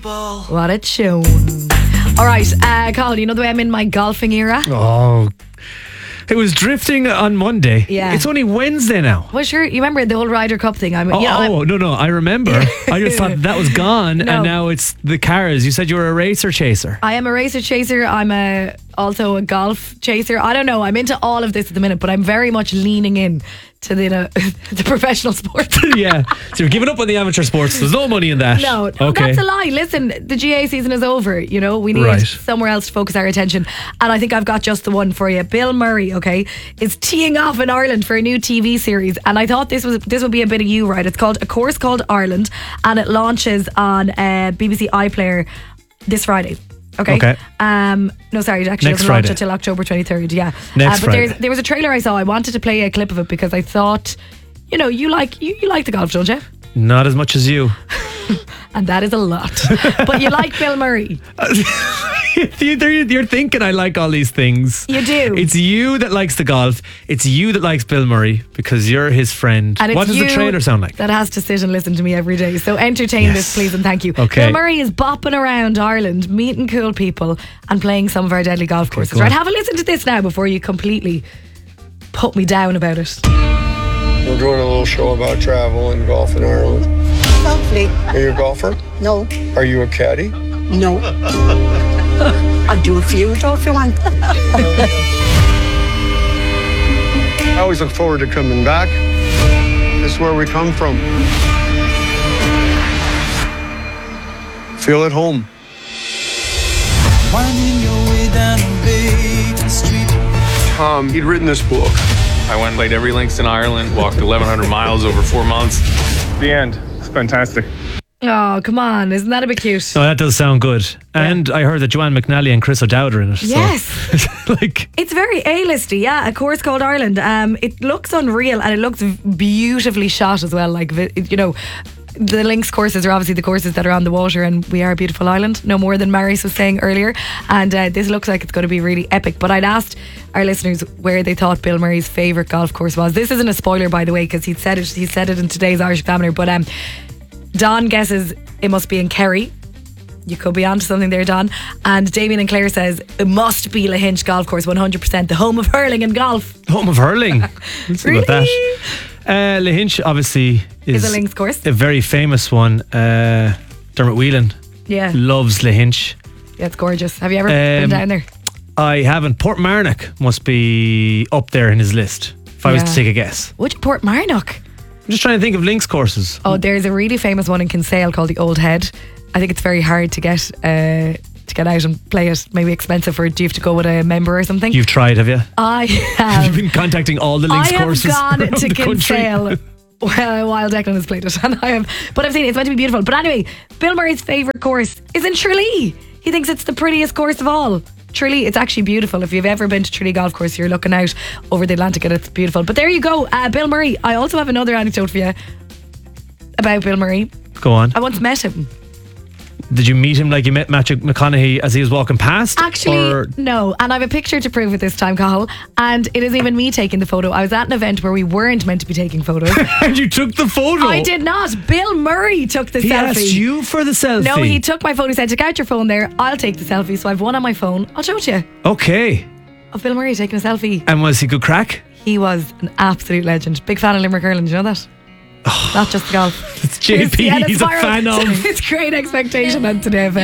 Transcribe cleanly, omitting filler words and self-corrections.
What a tune. Alright, Colin, you know the way I'm in my golfing era? Oh, it was drifting on Monday. Yeah. It's only Wednesday now. Well, sure, you remember the whole Ryder Cup thing? No, I remember. I just thought that was gone, No. and now it's the cars. You said you were a racer chaser. I am a racer chaser. I'm also a golf chaser. I don't know. I'm into all of this at the minute, but I'm very much leaning in to the professional sports. Yeah. So you're giving up on the amateur sports. There's no money in that. No, Okay. that's a lie. Listen, the GA season is over. You know, we need Right. somewhere else to focus our attention. And I think I've got just the one for you. Bill Murray, okay, is teeing off in Ireland for a new TV series. And I thought this would be a bit of you, right? It's called A Course Called Ireland, and it launches on BBC iPlayer this Friday. Okay. No, sorry, it actually Next doesn't launch Friday. until October 23rd. Yeah. Next but Friday. there was a trailer I saw. I wanted to play a clip of it because I thought, you know, you like the golf, don't you? Not as much as you. And that is a lot. But you like Bill Murray. You're thinking I like all these things. You do. It's you that likes the golf. It's you that likes Bill Murray because you're his friend. And it's What does the you trailer sound like? that has to sit and listen to me every day. So entertain Yes. this, please, and thank you. Okay. Bill Murray is bopping around Ireland, meeting cool people and playing some of our deadly golf courses. go Right, on. have a listen to this now before you completely put me down about it. We're doing a little show about travel and golf in Ireland. Lovely. Are you a golfer? No, Are you a caddy? no. I'll do a few though if you want. I always look forward to coming back. This is where we come from. Feel at home. Winding your way down Baker Street. Tom, he'd written this book. I went and played every links in Ireland, walked 1,100 miles over 4 months. The end. It's fantastic. Oh, come on. Isn't that a bit cute? Oh, that does sound good. And I heard that Joanne McNally and Chris O'Dowd are in it. so- Yes. like, It's very A-listy, yeah. A Course Called Ireland. It looks unreal and it looks beautifully shot as well. Like, you know, the links courses are obviously the courses that are on the water, and we are a beautiful island, no more than Marius was saying earlier. And this looks like it's going to be really epic. But I'd asked our listeners where they thought Bill Murray's favourite golf course was. This isn't a spoiler, by the way, because he said it in today's Irish Examiner. But Don guesses it must be in Kerry. You could be onto something there, Don. And Damien and Claire says it must be Lahinch Golf Course, 100%, the home of hurling and golf. home of hurling. Let's see about that. Lahinch obviously Is a links course. a very famous one. Dermot Whelan Yeah. loves Lahinch. Yeah, it's gorgeous. Have you ever been down there? I haven't. Port Marnock must be up there in his list, if I was to Yeah. take a guess. Which Port Marnock? I'm just trying to think of links courses. Oh, there's a really famous one in Kinsale called the Old Head. I think it's very hard to get out and play it. Maybe expensive, or do you have to go with a member or something? You've tried, have you? I You've have. been contacting all the links I have courses gone around to the country. Kinsale while Declan has played it, and I have. But I've seen it. It's meant to be beautiful. But anyway, Bill Murray's favourite course is in Tralee. He thinks it's the prettiest course of all. Tralee, it's actually beautiful. If you've ever been to Tralee Golf Course, you're looking out over the Atlantic and it's beautiful. But there you go, Bill Murray. I also have another anecdote for you about Bill Murray. Go on. I once met him. Did you meet him like you met Matthew McConaughey as he was walking past? Actually, Or no. And I have a picture to prove it this time, Cathal. And it isn't even me taking the photo. I was at an event where we weren't meant to be taking photos. and you took the photo? I did not. Bill Murray took the He selfie. asked you for the selfie? No, he took my phone. He said, take out your phone there. I'll take the selfie. So I've one on my phone. I'll show it to you. Okay. Of Bill Murray taking a selfie. And was he good crack? He was an absolute legend. Big fan of Limerick Hurling. Do you know that? Not just the golf. It's JP. Yeah, He's a fan of. It's Great Expectation on Today FM.